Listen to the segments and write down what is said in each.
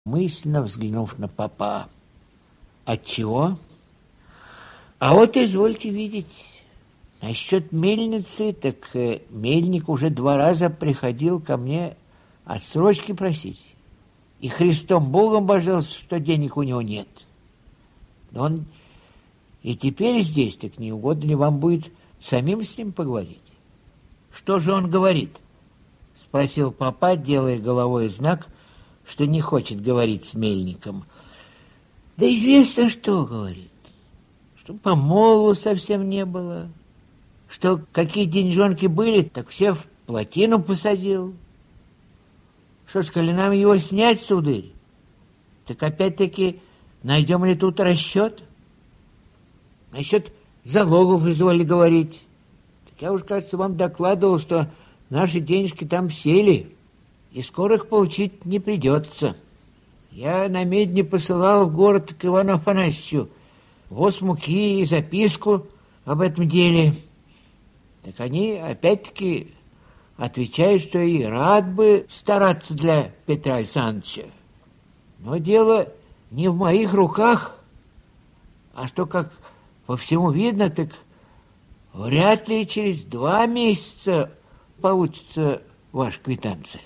мысленно взглянув на попа. Отчего? А вот извольте видеть. Насчет мельницы, так мельник уже 2 раза приходил ко мне отсрочки просить. И Христом Богом божился, что денег у него нет. Но он и теперь здесь, так не угодно ли вам будет самим с ним поговорить? Что же он говорит? Спросил папа, делая головой знак, что не хочет говорить с мельником. Да известно, что говорит. Что помолву совсем не было. Что какие деньжонки были, так все в плотину посадил. Что ж, коли нам его снять, сударь, так опять-таки найдем ли тут расчет? Насчет залогов изволили говорить. Так я уж, кажется, вам докладывал, что наши денежки там сели, и скоро их получить не придется. Я на медне посылал в город к Ивану Афанасьевичу воз муки и записку об этом деле. Так они опять-таки отвечают, что и рад бы стараться для Петра Александровича. Но дело не в моих руках, а что, как по всему видно, так вряд ли через 2 месяца получится ваша квитанция.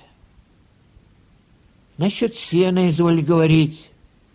Насчет сена изволили говорить.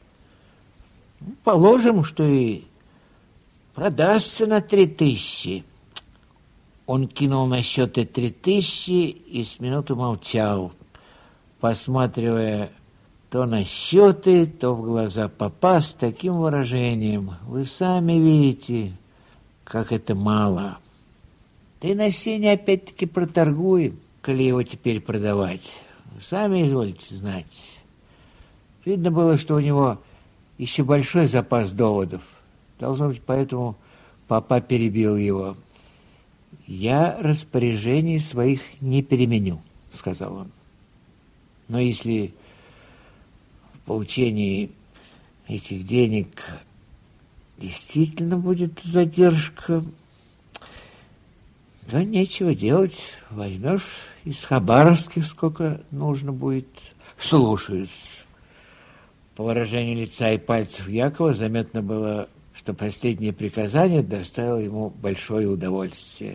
Положим, что и продастся на 3000. Он кинул на счеты 3000 и с минуту молчал, посматривая то на счеты, то в глаза попа с таким выражением. Вы сами видите, как это мало. Да и на сене опять-таки проторгуем, коли его теперь продавать. Вы сами изволите знать. Видно было, что у него еще большой запас доводов. Должно быть, поэтому папа перебил его. «Я распоряжений своих не переменю», — сказал он. «Но если в получении этих денег действительно будет задержка, да нечего делать. Возьмешь из хабаровских, сколько нужно будет». «Слушаюсь». По выражению лица и пальцев Якова заметно было, что последнее приказание доставило ему большое удовольствие.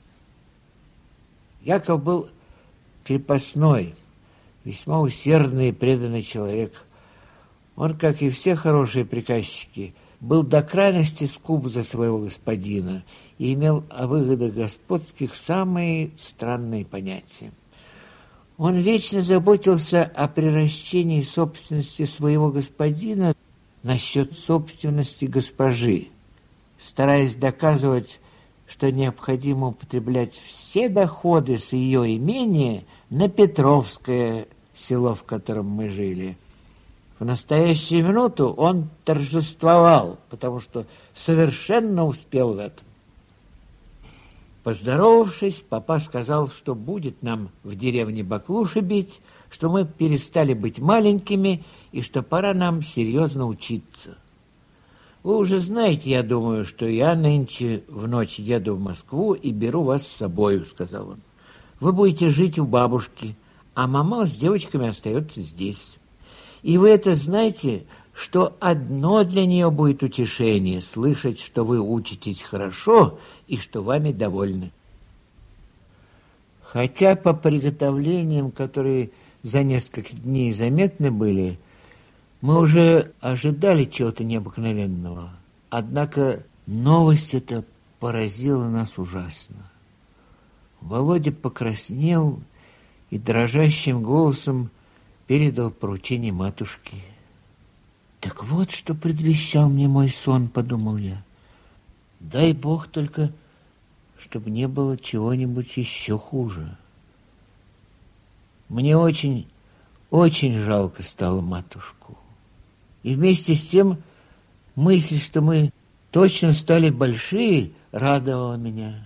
Яков был крепостной, весьма усердный и преданный человек. Он, как и все хорошие приказчики, был до крайности скуп за своего господина и имел о выгодах господских самые странные понятия. Он вечно заботился о приращении собственности своего господина насчет собственности госпожи, стараясь доказывать, что необходимо употреблять все доходы с ее имения на Петровское, село, в котором мы жили. В настоящую минуту он торжествовал, потому что совершенно успел в этом. Поздоровавшись, папа сказал, что будет нам в деревне баклуши бить, что мы перестали быть маленькими и что пора нам серьезно учиться. Вы уже знаете, я думаю, что я нынче в ночь еду в Москву и беру вас с собою, сказал он. Вы будете жить у бабушки, а мама с девочками остается здесь. И вы это знаете, что одно для нее будет утешение — слышать, что вы учитесь хорошо и что вами довольны. Хотя по приготовлениям, которые за несколько дней заметны были, мы уже ожидали чего-то необыкновенного. Однако новость эта поразила нас ужасно. Володя покраснел и дрожащим голосом передал поручение матушке. «Так вот, что предвещал мне мой сон», — подумал я. «Дай Бог только, чтобы не было чего-нибудь еще хуже». Мне очень, очень жалко стало матушку. И вместе с тем мысль, что мы точно стали большие, радовала меня.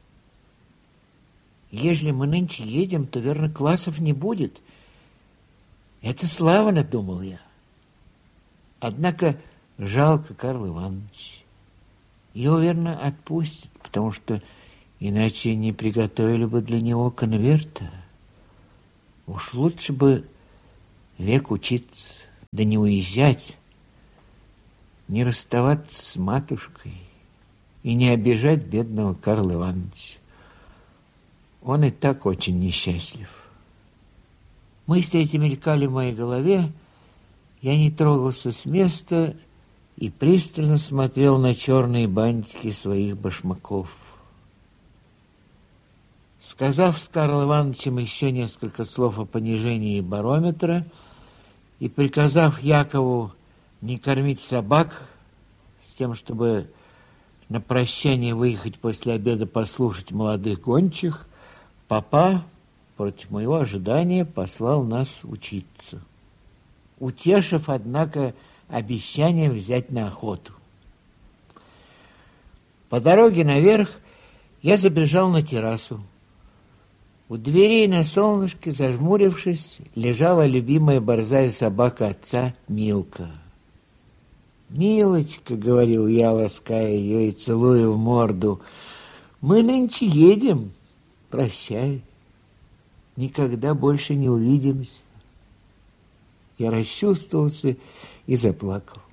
Ежели мы нынче едем, то, верно, классов не будет. Это славно, думал я. Однако жалко Карла Ивановича. Его, верно, отпустят, потому что иначе не приготовили бы для него конверта. Уж лучше бы век учиться. да не уезжать, не расставаться с матушкой и не обижать бедного Карла Ивановича. Он и так очень несчастлив. Мысли эти мелькали в моей голове, я не трогался с места и пристально смотрел на черные бантики своих башмаков. Сказав с Карлом Ивановичем еще несколько слов о понижении барометра и приказав Якову не кормить собак, с тем, чтобы на прощание выехать после обеда послушать молодых гончих, папа, против моего ожидания, послал нас учиться, утешив, однако, обещанием взять на охоту. По дороге наверх я забежал на террасу. У дверей на солнышке, зажмурившись, лежала любимая борзая собака отца Милка. «Милочка», — говорил я, лаская ее и целуя в морду, — «мы нынче едем. Прощай. Никогда больше не увидимся». Я расчувствовался и заплакал.